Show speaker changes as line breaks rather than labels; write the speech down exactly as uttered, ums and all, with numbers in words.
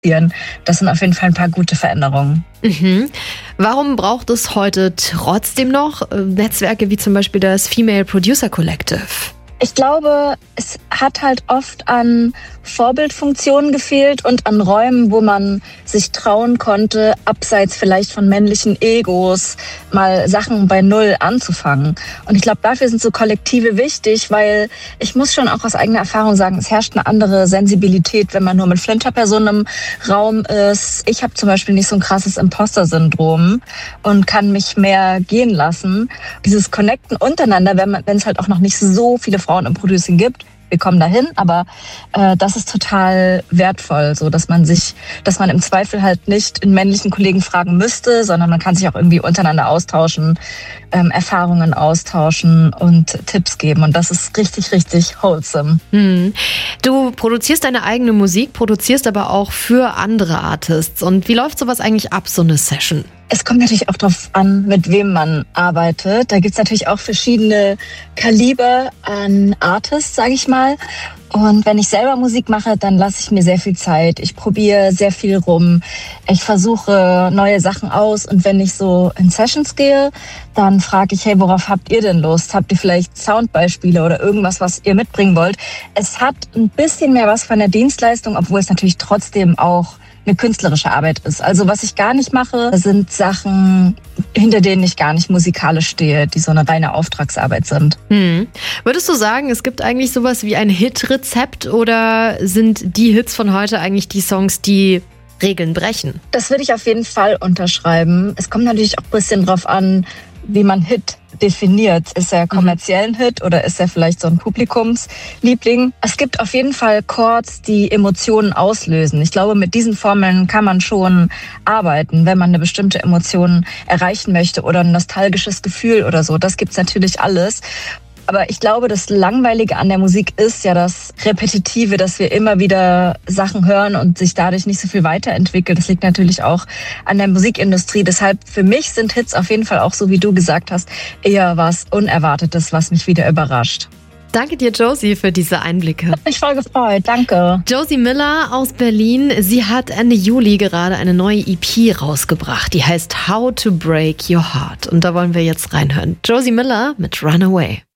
Das sind auf jeden Fall ein paar gute Veränderungen.
Mhm. Warum braucht es heute trotzdem noch Netzwerke wie zum Beispiel das Female Producer Collective?
Ich glaube, es hat halt oft an Vorbildfunktionen gefehlt und an Räumen, wo man sich trauen konnte, abseits vielleicht von männlichen Egos mal Sachen bei Null anzufangen. Und ich glaube, dafür sind so Kollektive wichtig, weil ich muss schon auch aus eigener Erfahrung sagen, es herrscht eine andere Sensibilität, wenn man nur mit Flinterpersonen im Raum ist. Ich habe zum Beispiel nicht so ein krasses Imposter-Syndrom und kann mich mehr gehen lassen. Dieses Connecten untereinander, wenn man, wenn es halt auch noch nicht so viele Frauen im Producing gibt. Wir kommen dahin, aber äh, das ist total wertvoll, so dass man sich, dass man im Zweifel halt nicht einen männlichen Kollegen fragen müsste, sondern man kann sich auch irgendwie untereinander austauschen, ähm, Erfahrungen austauschen und Tipps geben. Und das ist richtig, richtig wholesome.
Hm. Du produzierst deine eigene Musik, produzierst aber auch für andere Artists. Und wie läuft sowas eigentlich ab, so eine Session?
Es kommt natürlich auch darauf an, mit wem man arbeitet. Da gibt's natürlich auch verschiedene Kaliber an Artists, sage ich mal. Und wenn ich selber Musik mache, dann lasse ich mir sehr viel Zeit. Ich probiere sehr viel rum. Ich versuche neue Sachen aus. Und wenn ich so in Sessions gehe, dann frage ich, hey, worauf habt ihr denn Lust? Habt ihr vielleicht Soundbeispiele oder irgendwas, was ihr mitbringen wollt? Es hat ein bisschen mehr was von der Dienstleistung, obwohl es natürlich trotzdem auch eine künstlerische Arbeit ist. Also was ich gar nicht mache, sind Sachen, hinter denen ich gar nicht musikalisch stehe, die so eine reine Auftragsarbeit sind.
Hm. Würdest du sagen, es gibt eigentlich sowas wie ein Hit-Rezept oder sind die Hits von heute eigentlich die Songs, die Regeln brechen?
Das würde ich auf jeden Fall unterschreiben. Es kommt natürlich auch ein bisschen drauf an, wie man Hit definiert. Ist er kommerziell ein Hit oder ist er vielleicht so ein Publikumsliebling? Es gibt auf jeden Fall Chords, die Emotionen auslösen. Ich glaube, mit diesen Formeln kann man schon arbeiten, wenn man eine bestimmte Emotion erreichen möchte oder ein nostalgisches Gefühl oder so. Das gibt's natürlich alles. Aber ich glaube, das Langweilige an der Musik ist ja das Repetitive, dass wir immer wieder Sachen hören und sich dadurch nicht so viel weiterentwickelt. Das liegt natürlich auch an der Musikindustrie. Deshalb für mich sind Hits auf jeden Fall auch, so wie du gesagt hast, eher was Unerwartetes, was mich wieder überrascht.
Danke dir, Josie, für diese Einblicke.
Hat mich voll gefreut, danke.
Josie Miller aus Berlin, sie hat Ende Juli gerade eine neue E P rausgebracht. Die heißt How to Break Your Heart. Und da wollen wir jetzt reinhören. Josie Miller mit Runaway.